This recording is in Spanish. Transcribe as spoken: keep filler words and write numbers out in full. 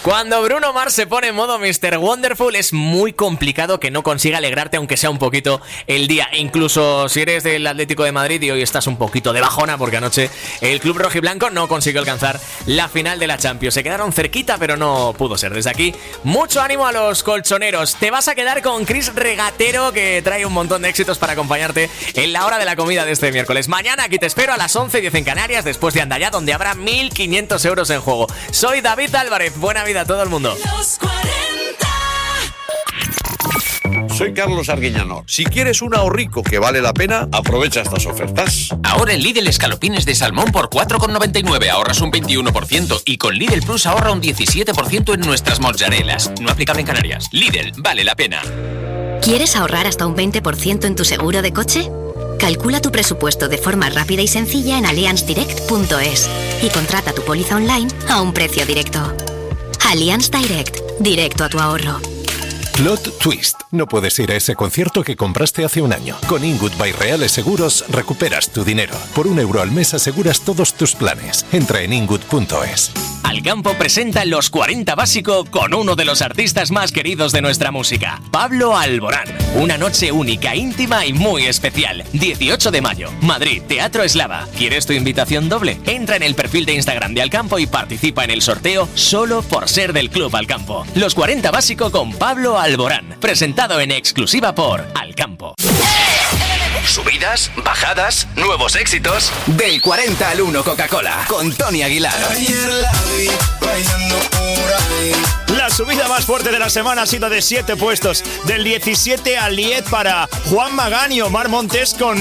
Cuando Bruno Mars se pone en modo mister Wonderful es muy complicado que no consiga alegrarte, aunque sea un poquito, el día. Incluso si eres del Atlético de Madrid y hoy estás un poquito de bajona porque anoche el club rojiblanco no consiguió alcanzar la final de la Champions. Se quedaron cerquita, pero no pudo ser. Desde aquí, mucho ánimo a los colchoneros. Te vas a quedar con Chris Regatero, que trae un montón de éxitos para acompañarte en la hora de la comida de este miércoles. Mañana aquí te espero a las once y diez en Canarias, después de Andaya, donde habrá mil quinientos euros en juego. Soy David Álvarez. Buena vida a todo el mundo. Los cuarenta. Soy Carlos Arguiñano. Si quieres un ahorrico que vale la pena, aprovecha estas ofertas. Ahora en Lidl escalopines de salmón por cuatro con noventa y nueve, ahorras un veintiuno por ciento y con Lidl Plus ahorra un diecisiete por ciento en nuestras mozzarelas. No aplicable en Canarias. Lidl, vale la pena. ¿Quieres ahorrar hasta un veinte por ciento en tu seguro de coche? Calcula tu presupuesto de forma rápida y sencilla en allianz direct punto es y contrata tu póliza online a un precio directo. Allianz Direct, directo a tu ahorro. Plot Twist. No puedes ir a ese concierto que compraste hace un año. Con Ingood by Reales Seguros recuperas tu dinero. Por un euro al mes aseguras todos tus planes. Entra en ingood punto es. Alcampo presenta Los cuarenta Básico con uno de los artistas más queridos de nuestra música, Pablo Alborán. Una noche única, íntima y muy especial. dieciocho de mayo, Madrid, Teatro Eslava. ¿Quieres tu invitación doble? Entra en el perfil de Instagram de Alcampo y participa en el sorteo solo por ser del Club Alcampo. Los cuarenta Básico con Pablo Alborán. Presentado en exclusiva por Alcampo. Subidas, bajadas, nuevos éxitos. Del cuarenta al uno Coca-Cola, con Tony Aguilar. La subida más fuerte de la semana ha sido de siete puestos. Del diecisiete al diez para Juan Magán y Omar Montes con